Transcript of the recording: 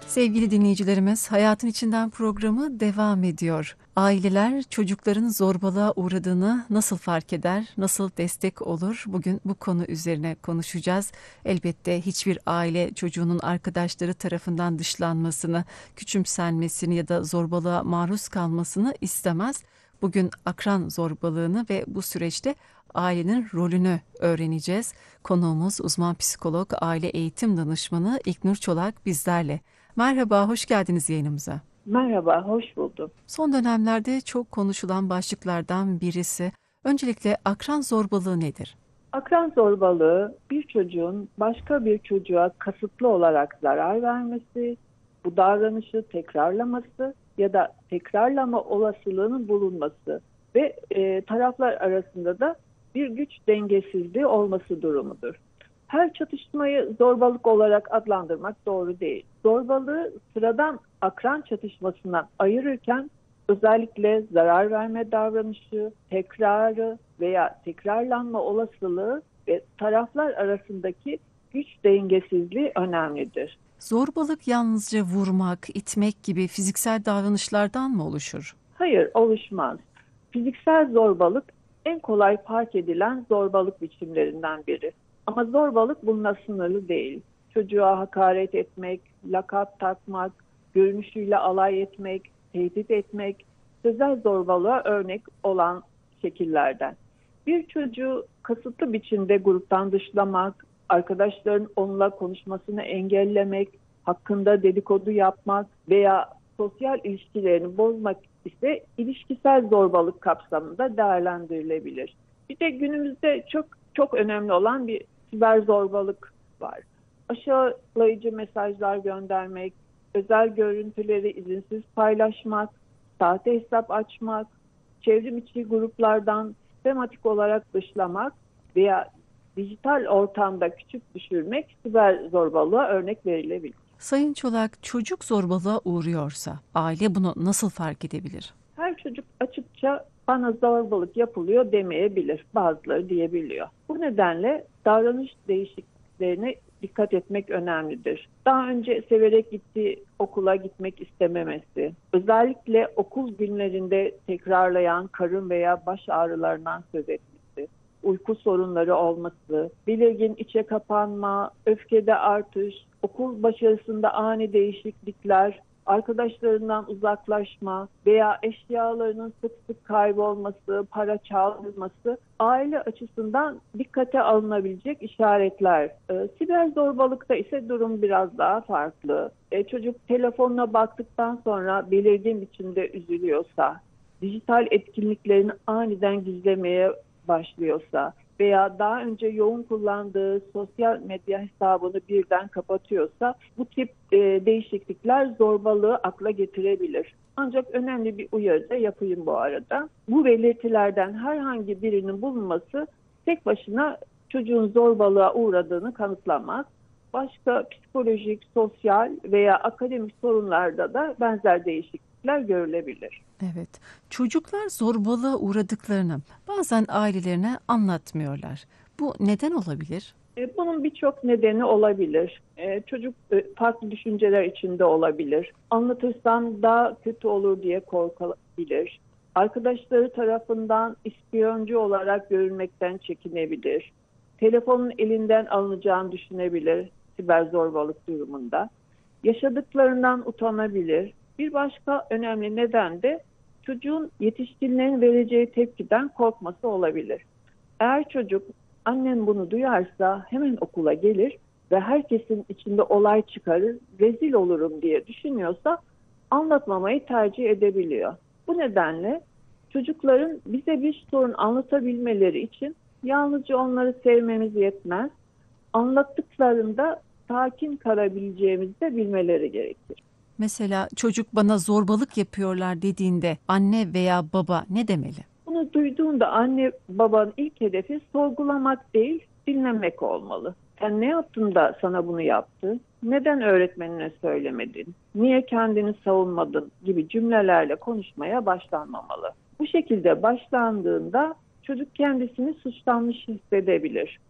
Sevgili dinleyicilerimiz, Hayatın İçinden programı devam ediyor. Aileler çocukların zorbalığa uğradığını nasıl fark eder, nasıl destek olur? Bugün bu konu üzerine konuşacağız. Elbette hiçbir aile çocuğunun arkadaşları tarafından dışlanmasını, küçümsenmesini ya da zorbalığa maruz kalmasını istemez. Bugün akran zorbalığını ve bu süreçte ailenin rolünü öğreneceğiz. Konuğumuz uzman psikolog, aile eğitim danışmanı İlknur Çolak bizlerle. Merhaba, hoş geldiniz yayınımıza. Merhaba, hoş buldum. Son dönemlerde çok konuşulan başlıklardan birisi. Öncelikle akran zorbalığı nedir? Akran zorbalığı bir çocuğun başka bir çocuğa kasıtlı olarak zarar vermesi, bu davranışı tekrarlaması ya da tekrarlama olasılığının bulunması ve taraflar arasında da bir güç dengesizliği olması durumudur. Her çatışmayı zorbalık olarak adlandırmak doğru değil. Zorbalığı sıradan akran çatışmasından ayırırken özellikle zarar verme davranışı, tekrarı veya tekrarlanma olasılığı ve taraflar arasındaki güç dengesizliği önemlidir. Zorbalık yalnızca vurmak, itmek gibi fiziksel davranışlardan mı oluşur? Hayır, oluşmaz. Fiziksel zorbalık en kolay fark edilen zorbalık biçimlerinden biri. Ama zorbalık bununla sınırlı değil. Çocuğa hakaret etmek, lakap takmak, görünüşüyle alay etmek, tehdit etmek, sözel zorbalığa örnek olan şekillerden. Bir çocuğu kasıtlı biçimde gruptan dışlamak, arkadaşların onunla konuşmasını engellemek, hakkında dedikodu yapmak veya sosyal ilişkilerini bozmak ise ilişkisel zorbalık kapsamında değerlendirilebilir. Bir de günümüzde çok önemli olan bir siber zorbalık var. Aşağılayıcı mesajlar göndermek, özel görüntüleri izinsiz paylaşmak, sahte hesap açmak, çevrim içi gruplardan sistematik olarak dışlamak veya dijital ortamda küçük düşürmek siber zorbalığa örnek verilebilir. Sayın Çolak, çocuk zorbalığa uğruyorsa aile bunu nasıl fark edebilir? Her çocuk açıkça bana zorbalık yapılıyor demeyebilir. Bazıları diyebiliyor. Bu nedenle davranış değişikliklerine dikkat etmek önemlidir. Daha önce severek gittiği okula gitmek istememesi, özellikle okul günlerinde tekrarlayan karın veya baş ağrılarından söz etmesi, uyku sorunları olması, belirgin içe kapanma, öfkede artış, okul başarısında ani değişiklikler, arkadaşlarından uzaklaşma veya eşyalarının sık sık kaybolması, para çalınması aile açısından dikkate alınabilecek işaretler. Siber zorbalıkta ise durum biraz daha farklı. Çocuk telefonuna baktıktan sonra belirgin biçimde üzülüyorsa, dijital etkinliklerini aniden gizlemeye başlıyorsa veya daha önce yoğun kullandığı sosyal medya hesabını birden kapatıyorsa bu tip değişiklikler zorbalığı akla getirebilir. Ancak önemli bir uyarı da yapayım bu arada. Bu belirtilerden herhangi birinin bulunması tek başına çocuğun zorbalığa uğradığını kanıtlamaz. Başka psikolojik, sosyal veya akademik sorunlarda da benzer değişiklikler görülebilir. Evet, çocuklar zorbalığa uğradıklarını bazen ailelerine anlatmıyorlar. Bu neden olabilir? Bunun birçok nedeni olabilir. Çocuk farklı düşünceler içinde olabilir. Anlatırsam daha kötü olur diye korkabilir. Arkadaşları tarafından ispiyoncu olarak görülmekten çekinebilir. Telefonun elinden alınacağını düşünebilir siber zorbalık durumunda. Yaşadıklarından utanabilir. Bir başka önemli neden de çocuğun yetişkinlerin vereceği tepkiden korkması olabilir. Eğer çocuk annem bunu duyarsa hemen okula gelir ve herkesin içinde olay çıkarır, rezil olurum diye düşünüyorsa anlatmamayı tercih edebiliyor. Bu nedenle çocukların bize bir sorun anlatabilmeleri için yalnızca onları sevmemiz yetmez. Anlattıklarında sakin kalabileceğimizi de bilmeleri gerekir. Mesela çocuk bana zorbalık yapıyorlar dediğinde anne veya baba ne demeli? Bunu duyduğunda anne babanın ilk hedefi sorgulamak değil, dinlemek olmalı. Sen ne yaptın da sana bunu yaptı? Neden öğretmenine söylemedin? Niye kendini savunmadın gibi cümlelerle konuşmaya başlanmamalı. Bu şekilde başlandığında çocuk kendisini suçlanmış hissedebilir.